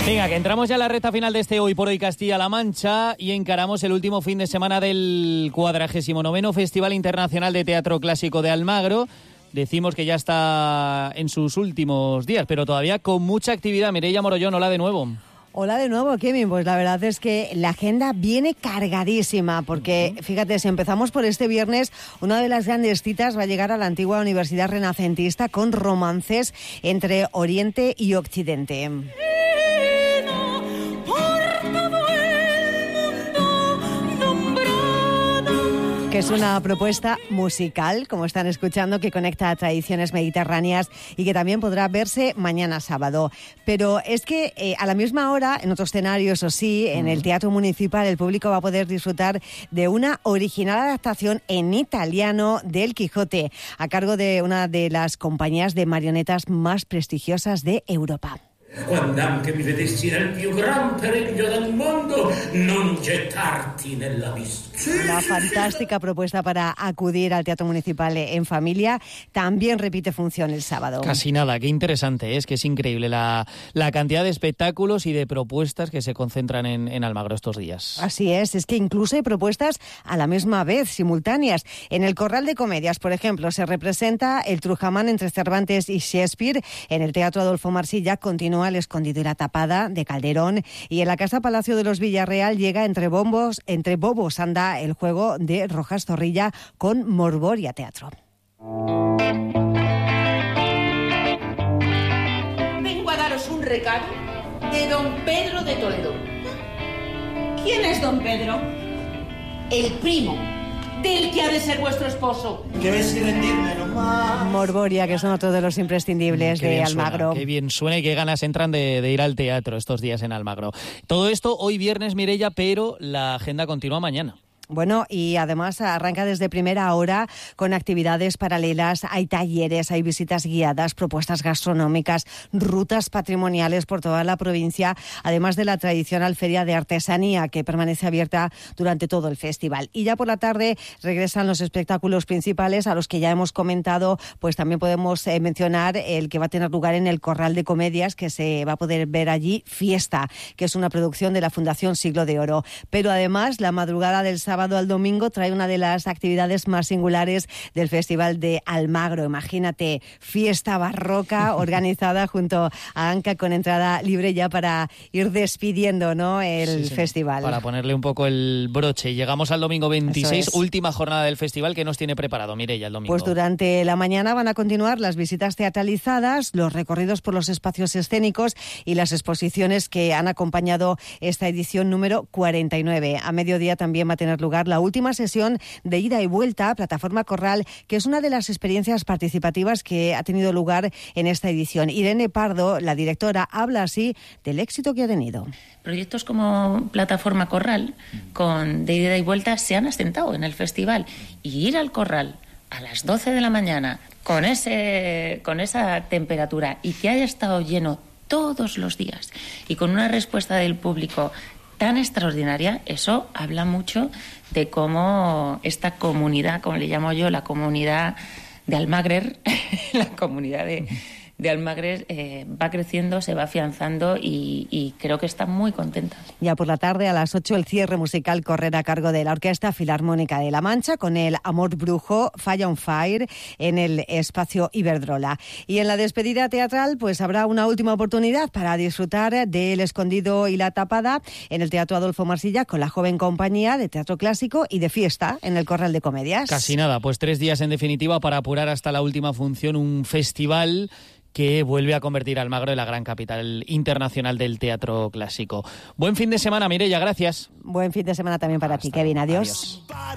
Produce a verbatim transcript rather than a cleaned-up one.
Venga, que entramos ya a la recta final de este Hoy por Hoy Castilla-La Mancha y encaramos el último fin de semana del cuadragésimo noveno Festival Internacional de Teatro Clásico de Almagro. Decimos que ya está en sus últimos días, pero todavía con mucha actividad. Mireia Morollón, hola de nuevo. Hola de nuevo, Kevin. Pues la verdad es que la agenda viene cargadísima porque, fíjate, si empezamos por este viernes, una de las grandes citas va a llegar a la antigua Universidad Renacentista con romances entre Oriente y Occidente. Que es una propuesta musical, como están escuchando, que conecta a tradiciones mediterráneas y que también podrá verse mañana sábado. Pero es que eh, a la misma hora, en otro escenario, eso sí, en el Teatro Municipal, el público va a poder disfrutar de una original adaptación en italiano del Quijote, a cargo de una de las compañías de marionetas más prestigiosas de Europa. Quando anche mi vedessi nel più gran periglio del mondo, non gettarti nell'abisso. Una fantástica propuesta para acudir al Teatro Municipal en familia. También repite función el sábado. Casi nada, qué interesante, ¿eh? Es que es increíble la, la cantidad de espectáculos y de propuestas que se concentran en, en Almagro estos días. Así es, es que incluso hay propuestas a la misma vez, simultáneas. En el Corral de Comedias, por ejemplo, se representa el Trujamán entre Cervantes y Shakespeare. En el Teatro Adolfo Marsilla continúa El Escondido y la Tapada de Calderón, y en la Casa Palacio de los Villarreal llega entre bombos, entre bobos anda el juego de Rojas Zorrilla con Morboria Teatro. Vengo a daros un recado de don Pedro de Toledo. ¿Quién es don Pedro? El primo del que ha de ser vuestro esposo. Que ves y rendirme nomás. Morboria, que son otro de los imprescindibles qué de bien Almagro. Suena, qué bien suena y qué ganas entran de, de ir al teatro estos días en Almagro. Todo esto hoy viernes, Mireia, pero la agenda continúa mañana. Bueno, y además arranca desde primera hora con actividades paralelas. Hay talleres, hay visitas guiadas, propuestas gastronómicas, rutas patrimoniales por toda la provincia, además de la tradicional feria de artesanía que permanece abierta durante todo el festival. Y ya por la tarde regresan los espectáculos principales a los que ya hemos comentado. Pues también podemos eh, mencionar el que va a tener lugar en el Corral de Comedias, que se va a poder ver allí, Fiesta, que es una producción de la Fundación Siglo de Oro. Pero además, la madrugada del sábado sábado al domingo trae una de las actividades más singulares del Festival de Almagro. Imagínate, fiesta barroca organizada junto a Anca con entrada libre ya para ir despidiendo, ¿no?, el sí, festival. Para ponerle un poco el broche. Llegamos al domingo veintiséis, última jornada del festival. ¿Qué nos tiene preparado, Mireia, el domingo? Pues durante la mañana van a continuar las visitas teatralizadas, los recorridos por los espacios escénicos y las exposiciones que han acompañado esta edición número cuarenta y nueve. A mediodía también va a tener lugar la última sesión de ida y vuelta, Plataforma Corral, que es una de las experiencias participativas que ha tenido lugar en esta edición. Irene Pardo, la directora, habla así del éxito que ha tenido. Proyectos como Plataforma Corral, con de ida y vuelta, se han asentado en el festival. Y ir al Corral a las doce de la mañana con, ese, con esa temperatura y que haya estado lleno todos los días y con una respuesta del público tan extraordinaria, eso habla mucho de cómo esta comunidad, como le llamo yo, la comunidad de Almagrer, la comunidad de, de Almagrer eh, va creciendo, se va afianzando y, y creo que está muy contenta. Ya por la tarde, a las ocho, el cierre musical correrá a cargo de la Orquesta Filarmónica de La Mancha con el Amor Brujo, Falla on Fire, en el Espacio Iberdrola. Y en la despedida teatral, pues habrá una última oportunidad para disfrutar de El Escondido y la Tapada en el Teatro Adolfo Marsilla con la joven compañía de teatro clásico y de Fiesta en el Corral de Comedias. Casi nada, pues tres días en definitiva para apurar hasta la última función, un festival que vuelve a convertir a Almagro en la gran capital internacional del teatro clásico. Buen fin de semana, Mireia, gracias. Buen fin de semana también para Hasta ti, Kevin. Adiós. Adiós.